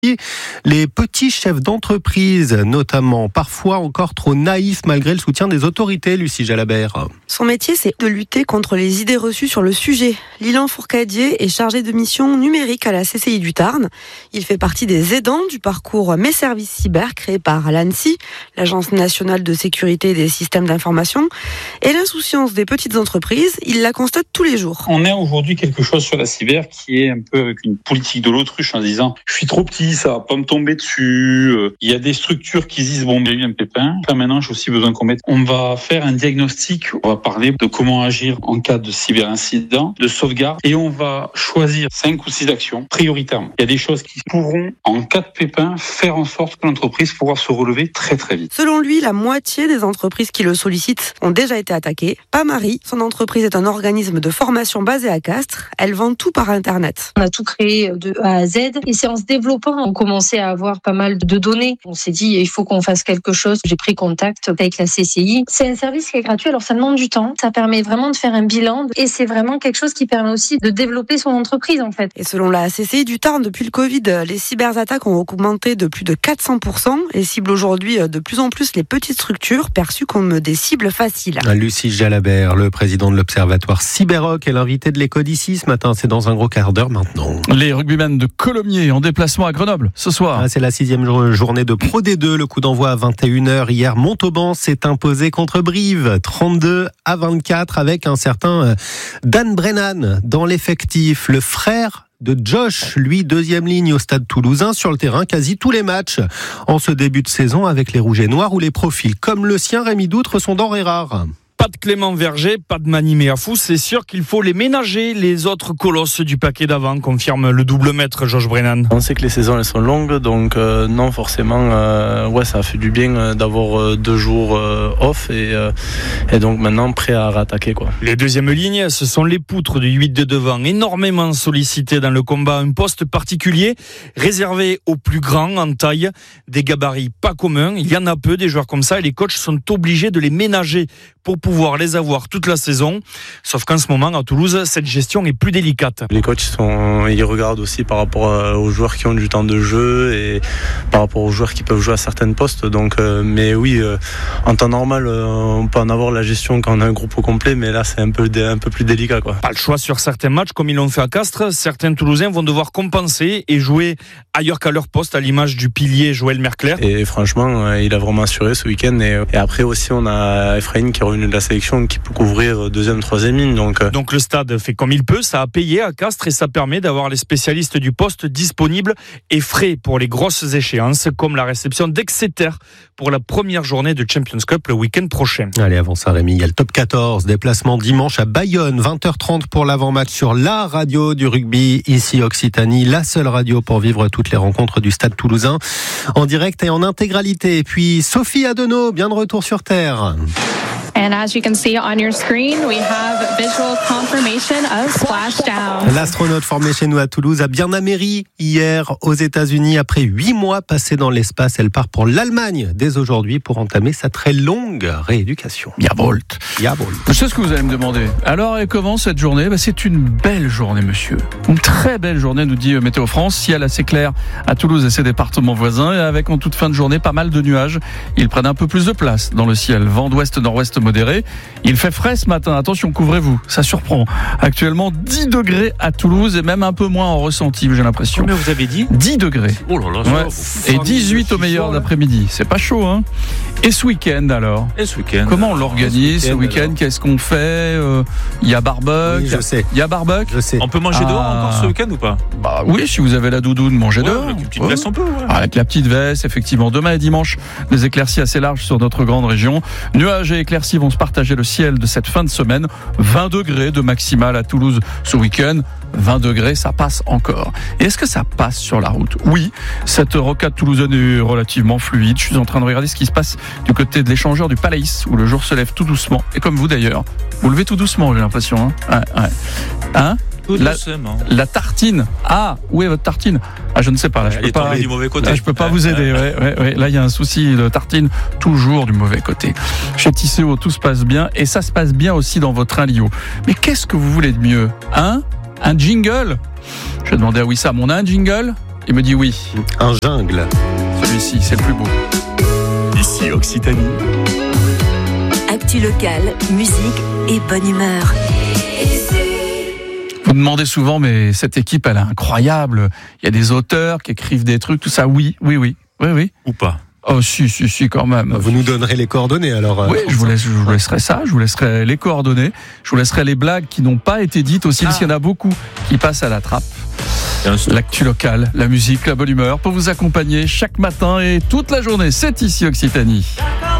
Les petits chefs d'entreprise, notamment, parfois encore trop naïfs malgré le soutien des autorités, Lucie Jalabert. Son métier, c'est de lutter contre les idées reçues sur le sujet. Lilan Fourcadier est chargé de mission numérique à la CCI du Tarn. Il fait partie des aidants du parcours Mes Services Cyber créé par l'ANSSI, l'Agence nationale de sécurité des systèmes d'information. Et l'insouciance des petites entreprises, il la constate tous les jours. On a aujourd'hui quelque chose sur la cyber qui est un peu avec une politique de l'autruche en disant « je suis trop petit, ça va pas me tomber dessus ». Il y a des structures qui disent « bon, j'ai eu un pépin, là maintenant j'ai aussi besoin qu'on mette ». On va faire un diagnostic, on va parler de comment agir en cas de cyberincident, de sauvegarde, et on va choisir 5 ou 6 actions prioritairement. Il y a des choses qui pourront, en cas de pépin, faire en sorte que l'entreprise pourra se relever très très vite. Selon lui, la moitié des entreprises qui le sollicitent ont déjà été attaquées. Pas Marie, son entreprise est un organisme de formation basé à Castres. Elle vend tout par Internet. On a tout créé de A à Z et c'est en se développant on commençait à avoir pas mal de données. On s'est dit il faut qu'on fasse quelque chose. J'ai pris contact avec la CCI. C'est un service qui est gratuit, alors ça demande du temps. Ça permet vraiment de faire un bilan et c'est vraiment quelque chose qui permet aussi de développer son entreprise en fait. Et selon la CCI du Tarn, depuis le Covid, les cyberattaques ont augmenté de plus de 400% et ciblent aujourd'hui de plus en plus les petites structures perçues comme des cibles faciles. Lucie Jalabert, le président de l'Observatoire Cyberrock, est l'invité de l'Écho d'ici ce matin. C'est dans un gros quart d'heure maintenant. Les rugbymen de Colomiers en déplacement à Grenoble ce soir. C'est la 6e journée de Pro D2. Le coup d'envoi à 21h. Hier, Montauban s'est imposé contre Brive, 32-24, avec un certain Dan Brennan dans l'effectif. Le frère de Josh, lui, deuxième ligne au Stade Toulousain, sur le terrain quasi tous les matchs en ce début de saison avec les Rouges et Noirs où les profils comme le sien, Rémi Doutre, sont denrées rares. Pas de Clément Verger, pas de Mani Meafou, c'est sûr qu'il faut les ménager, les autres colosses du paquet d'avant, confirme le double maître Josh Brennan. On sait que les saisons elles sont longues, donc non forcément, ça a fait du bien d'avoir 2 jours off et donc maintenant prêt à rattaquer quoi. Les deuxièmes lignes, ce sont les poutres du 8 de devant, énormément sollicités dans le combat, un poste particulier réservé aux plus grands en taille, des gabarits pas communs, il y en a peu des joueurs comme ça et les coachs sont obligés de les ménager pour pouvoir les avoir toute la saison. Sauf qu'en ce moment, à Toulouse, cette gestion est plus délicate. Les coachs, ils regardent aussi par rapport aux joueurs qui ont du temps de jeu et par rapport aux joueurs qui peuvent jouer à certains postes. Donc, mais oui, en temps normal, on peut en avoir la gestion quand on a un groupe au complet, mais là, c'est un peu plus délicat, quoi. Pas le choix sur certains matchs, comme ils l'ont fait à Castres. Certains Toulousains vont devoir compenser et jouer ailleurs qu'à leur poste, à l'image du pilier Joël Mercler. Et franchement, il a vraiment assuré ce week-end. Et après aussi, on a Ephraim qui est revenu de la sélection qui peut couvrir 2e, 3e ligne. Donc le stade fait comme il peut, ça a payé à Castres et ça permet d'avoir les spécialistes du poste disponibles et frais pour les grosses échéances comme la réception d'Exeter pour la première journée de Champions Cup le week-end prochain. Allez, avant ça Rémi, il y a le top 14, déplacement dimanche à Bayonne, 20h30 pour l'avant-match sur la radio du rugby, ici Occitanie, la seule radio pour vivre toutes les rencontres du Stade Toulousain en direct et en intégralité. Et puis Sophie Adenau, bien de retour sur Terre. And as you can see on your screen, we have visual confirmation of splashdown. L'astronaute formée chez nous à Toulouse a bien améri hier aux États-Unis. Après 8 mois passés dans l'espace, elle part pour l'Allemagne dès aujourd'hui pour entamer sa très longue rééducation. Jawohl. Je sais ce que vous allez me demander. Alors, et comment cette journée ? C'est une belle journée, monsieur. Une très belle journée, nous dit Météo France. Ciel assez clair à Toulouse et ses départements voisins. Et avec en toute fin de journée, pas mal de nuages. Ils prennent un peu plus de place dans le ciel. Vent d'ouest-nord-ouest modéré. Il fait frais ce matin. Attention, couvrez-vous. Ça surprend. Actuellement, 10 degrés à Toulouse et même un peu moins en ressenti, j'ai l'impression. Combien vous avez dit ? 10 degrés. Oh là là. Ouais. Et 18 au meilleur d'après-midi. C'est pas chaud, hein ? Et ce week-end, alors ? Comment on l'organise ce week-end ? Qu'est-ce qu'on fait ? Il y a barbecue. Oui, je sais. Il y a barbecue. Je sais. On peut manger dehors encore ce week-end ou pas ? Bah oui, si vous avez la doudoune, mangez dehors. Avec une petite veste on peut. Avec la petite veste, effectivement. Demain et dimanche, des éclaircies assez larges sur notre grande région. Nuages et éclaircies vont se partager le ciel de cette fin de semaine. 20 degrés de maximal à Toulouse ce week-end. 20 degrés, ça passe encore. Et est-ce que ça passe sur la route ? Oui, cette rocade toulousaine est relativement fluide. Je suis en train de regarder ce qui se passe du côté de l'échangeur du Palais, où le jour se lève tout doucement. Et comme vous d'ailleurs, vous levez tout doucement, j'ai l'impression. Hein ? La tartine. Ah, où est votre tartine ? Ah, je ne sais pas. Là, je peux pas. Du mauvais côté. Là, je peux pas vous aider. Ouais. Là, il y a un souci de tartine, toujours du mauvais côté. Chez Tisséo, tout se passe bien, et ça se passe bien aussi dans votre train Lio. Mais qu'est-ce que vous voulez de mieux ? Un jingle ? Je vais demander à Wissam, on a un jingle ? Il me dit oui. Un jungle. Celui-ci, c'est le plus beau. Ici Occitanie. Actu locale, musique et bonne humeur. Vous me demandez souvent, mais cette équipe, elle est incroyable. Il y a des auteurs qui écrivent des trucs, tout ça. Oui. Ou pas? Oh, si, quand même. Vous nous donnerez les coordonnées alors. Oui, je vous laisserai ça. Je vous laisserai les coordonnées. Je vous laisserai les blagues qui n'ont pas été dites aussi, parce qu'il y en a beaucoup qui passent à la trappe. L'actu locale, la musique, la bonne humeur pour vous accompagner chaque matin et toute la journée. C'est ici Occitanie.